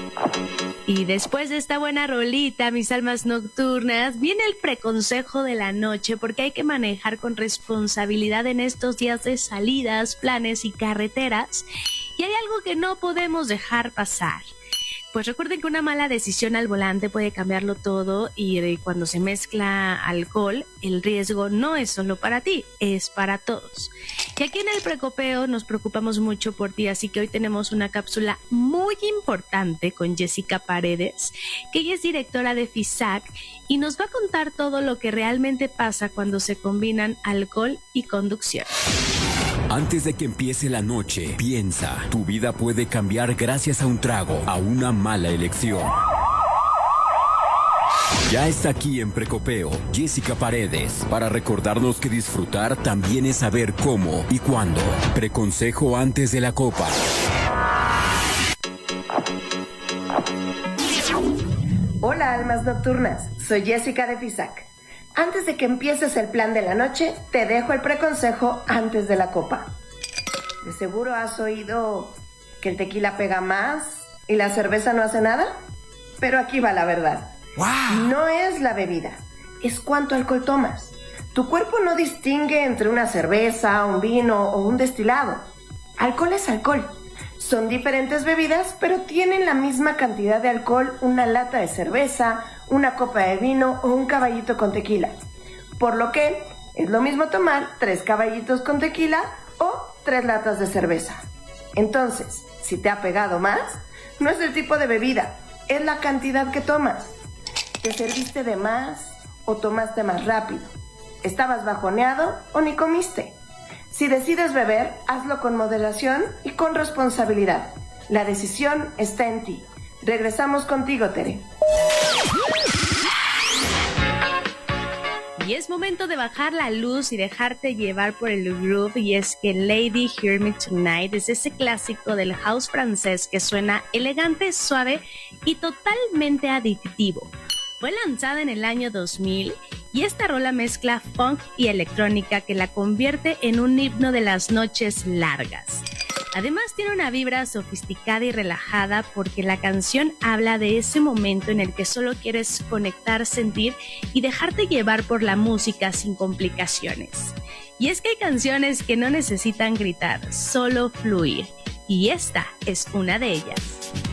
Y después de esta buena rolita, mis almas nocturnas, viene el preconsejo de la noche, porque hay que manejar con responsabilidad en estos días de salidas, planes y carreteras. Y hay algo que no podemos dejar pasar. Pues recuerden que una mala decisión al volante puede cambiarlo todo, y cuando se mezcla alcohol, el riesgo no es solo para ti, es para todos. Y aquí en el Precopeo nos preocupamos mucho por ti, así que hoy tenemos una cápsula muy importante con Jessica Paredes, que ella es directora de FISAC y nos va a contar todo lo que realmente pasa cuando se combinan alcohol y conducción. Antes de que empiece la noche, piensa, tu vida puede cambiar gracias a un trago, a una mala elección. Ya está aquí en Precopeo, Jessica Paredes, para recordarnos que disfrutar también es saber cómo y cuándo. Preconsejo antes de la copa. Hola, almas nocturnas, soy Jessica de FISAC. Antes de que empieces el plan de la noche, te dejo el preconsejo antes de la copa. De seguro has oído que el tequila pega más y la cerveza no hace nada, pero aquí va la verdad. ¡Wow! No es la bebida, es cuánto alcohol tomas. Tu cuerpo no distingue entre una cerveza, un vino o un destilado. Alcohol es alcohol. Son diferentes bebidas, pero tienen la misma cantidad de alcohol una lata de cerveza, una copa de vino o un caballito con tequila. Por lo que es lo mismo tomar 3 caballitos con tequila o 3 latas de cerveza. Entonces, si te ha pegado más, no es el tipo de bebida, es la cantidad que tomas. ¿Te serviste de más o tomaste más rápido? ¿Estabas bajoneado o ni comiste? Si decides beber, hazlo con moderación y con responsabilidad. La decisión está en ti. Regresamos contigo, Tere. Y es momento de bajar la luz y dejarte llevar por el groove, y es que Lady Hear Me Tonight es ese clásico del house francés que suena elegante, suave y totalmente adictivo. Fue lanzada en el año 2000 y esta rola mezcla funk y electrónica que la convierte en un himno de las noches largas. Además tiene una vibra sofisticada y relajada porque la canción habla de ese momento en el que solo quieres conectar, sentir y dejarte llevar por la música sin complicaciones. Y es que hay canciones que no necesitan gritar, solo fluir, y esta es una de ellas.